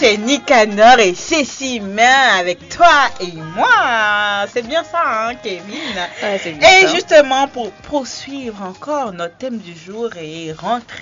c'est Nicanor et Cécimain avec toi et moi. C'est bien ça, hein, Kevin? Ouais, c'est Et bien ça. justement, pour poursuivre encore notre thème du jour et rentrer